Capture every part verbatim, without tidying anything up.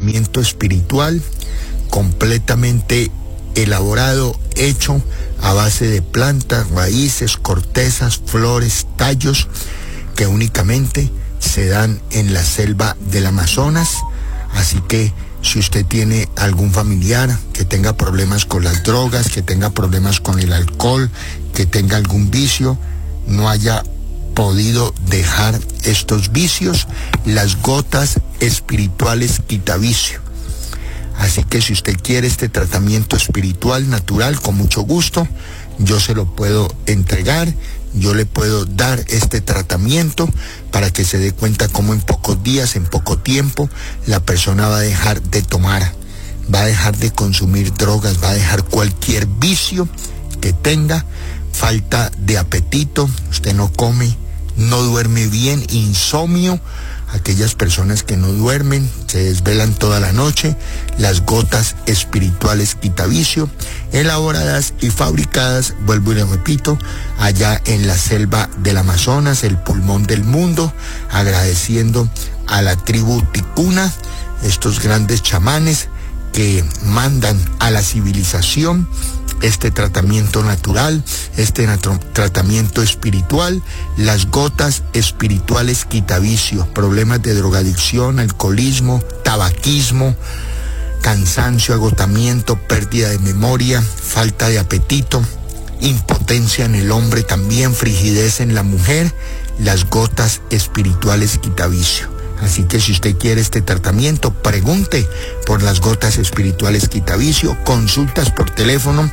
tratamiento espiritual completamente elaborado, hecho a base de plantas, raíces, cortezas, flores, tallos que únicamente se dan en la selva del Amazonas. Así que si usted tiene algún familiar que tenga problemas con las drogas, que tenga problemas con el alcohol, que tenga algún vicio, no haya podido dejar estos vicios, las gotas espirituales quitavicio. Así que si usted quiere este tratamiento espiritual natural, con mucho gusto, yo se lo puedo entregar. Yo le puedo dar este tratamiento para que se dé cuenta cómo en pocos días, en poco tiempo, la persona va a dejar de tomar, va a dejar de consumir drogas, va a dejar cualquier vicio que tenga, falta de apetito, usted no come, no duerme bien, insomnio. Aquellas personas que no duermen, se desvelan toda la noche, las gotas espirituales quitavicio, elaboradas y fabricadas, vuelvo y le repito, allá en la selva del Amazonas, el pulmón del mundo, agradeciendo a la tribu ticuna, estos grandes chamanes que mandan a la civilización este tratamiento natural, este nat- tratamiento espiritual, las gotas espirituales quitavicio, problemas de drogadicción, alcoholismo, tabaquismo, cansancio, agotamiento, pérdida de memoria, falta de apetito, impotencia en el hombre también, frigidez en la mujer, las gotas espirituales quitavicio. Así que si usted quiere este tratamiento, pregunte por las gotas espirituales quitavicio, consultas por teléfono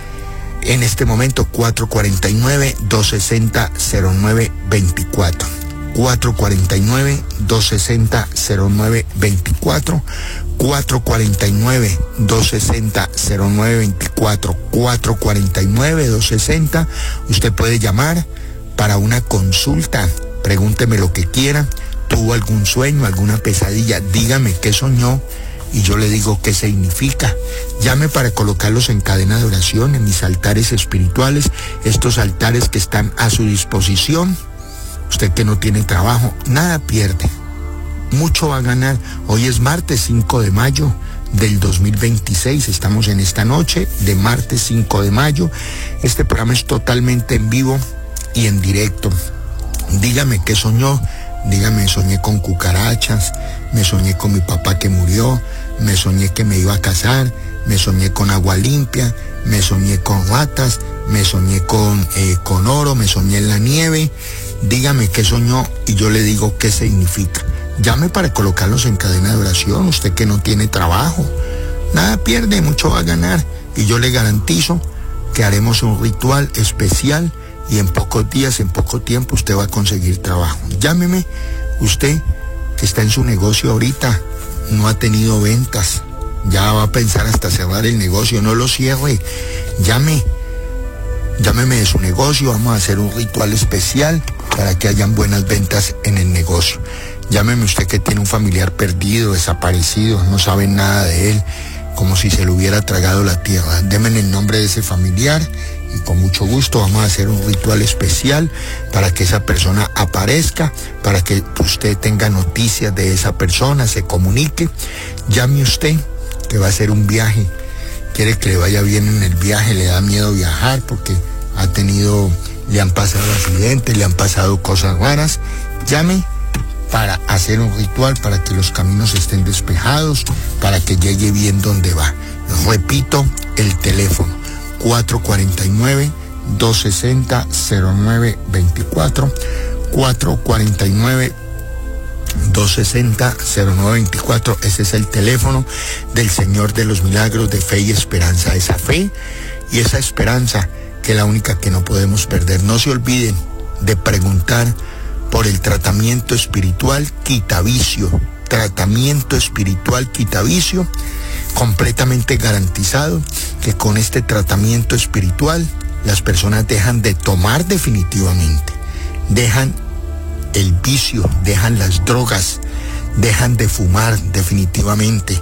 en este momento cuatro cuatro nueve, dos seis cero, cero nueve dos cuatro. cuatro cuatro nueve, dos seis cero, cero nueve dos cuatro. cuatro cuatro nueve, dos seis cero, cero nueve dos cuatro. cuatro cuatro nueve, dos seis cero. Usted puede llamar para una consulta. Pregúnteme lo que quiera. ¿Tuvo algún sueño, alguna pesadilla? Dígame qué soñó y yo le digo qué significa. Llame para colocarlos en cadena de oración en mis altares espirituales, estos altares que están a su disposición. Usted que no tiene trabajo, nada pierde, mucho va a ganar. Hoy es martes cinco de mayo del dos mil veintiséis, estamos en esta noche de martes cinco de mayo. Este programa es totalmente en vivo y en directo. Dígame qué soñó. Dígame, soñé con cucarachas, me soñé con mi papá que murió, me soñé que me iba a casar, me soñé con agua limpia, me soñé con ratas, me soñé con, eh, con oro, me soñé en la nieve. Dígame qué soñó y yo le digo qué significa. Llame para colocarlos en cadena de oración, usted que no tiene trabajo. Nada pierde, mucho va a ganar. Y yo le garantizo que haremos un ritual especial y en pocos días, en poco tiempo, usted va a conseguir trabajo. Llámeme, usted que está en su negocio ahorita, no ha tenido ventas, ya va a pensar hasta cerrar el negocio, no lo cierre. Llame, llámeme de su negocio, vamos a hacer un ritual especial para que hayan buenas ventas en el negocio. Llámeme usted que tiene un familiar perdido, desaparecido, no sabe nada de él, como si se le hubiera tragado la tierra. Deme el nombre de ese familiar y con mucho gusto vamos a hacer un ritual especial para que esa persona aparezca, para que usted tenga noticias de esa persona, se comunique. Llame usted que va a hacer un viaje, quiere que le vaya bien en el viaje, le da miedo viajar porque ha tenido, le han pasado accidentes, le han pasado cosas raras. Llame para hacer un ritual, para que los caminos estén despejados, para que llegue bien donde va. Repito el teléfono, cuatro cuatro nueve, dos seis cero, cero nueve dos cuatro, cuatro cuatro nueve, dos seis cero, cero nueve dos cuatro. Ese es el teléfono del Señor de los Milagros de Fe y Esperanza. Esa fe y esa esperanza que es la única que no podemos perder. No se olviden de preguntar por el tratamiento espiritual quitavicio, tratamiento espiritual quitavicio, completamente garantizado que con este tratamiento espiritual las personas dejan de tomar definitivamente, dejan el vicio, dejan las drogas, dejan de fumar definitivamente,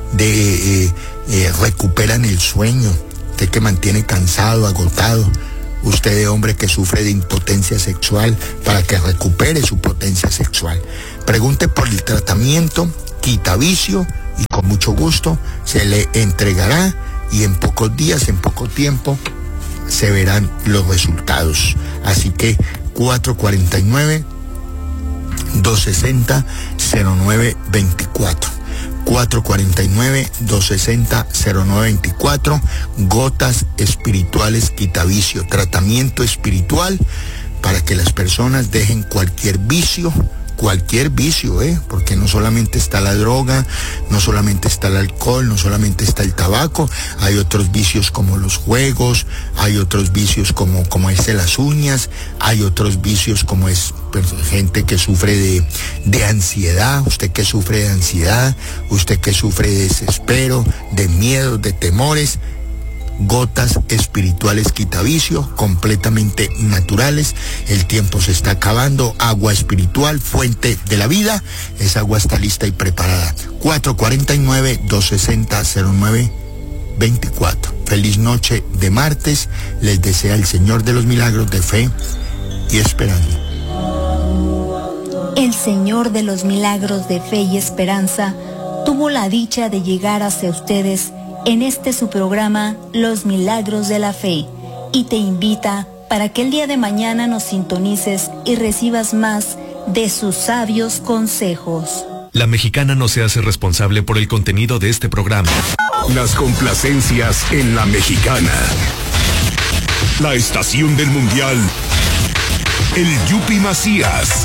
de eh, eh, recuperan el sueño, usted que mantiene cansado, agotado, usted de hombre que sufre de impotencia sexual, para que recupere su potencia sexual. Pregunte por el tratamiento quitavicio y con mucho gusto se le entregará y en pocos días, en poco tiempo, se verán los resultados. Así que cuatro cuatro nueve, dos seis cero, cero nueve dos cuatro. cuatro cuatro nueve, dos seis cero, cero nueve dos cuatro. Gotas espirituales quitavicio, tratamiento espiritual para que las personas dejen cualquier vicio, cualquier vicio, ¿eh? Porque no solamente está la droga, no solamente está el alcohol, no solamente está el tabaco, hay otros vicios como los juegos, hay otros vicios como, como es de las uñas, hay otros vicios como es pues, gente que sufre de, de ansiedad, usted que sufre de ansiedad, usted que sufre de desespero, de miedo, de temores. Gotas espirituales quitavicio, completamente naturales. El tiempo se está acabando. Agua espiritual, fuente de la vida. Esa agua está lista y preparada. cuatro cuatro nueve, dos seis cero, cero nueve dos cuatro. Feliz noche de martes. Les desea el Señor de los milagros de fe y esperanza. El Señor de los milagros de fe y esperanza tuvo la dicha de llegar hacia ustedes en este su programa Los Milagros de la Fe, y te invita para que el día de mañana nos sintonices y recibas más de sus sabios consejos. La Mexicana no se hace responsable por el contenido de este programa. Las complacencias en La Mexicana. La estación del Mundial. El Yupi Macías.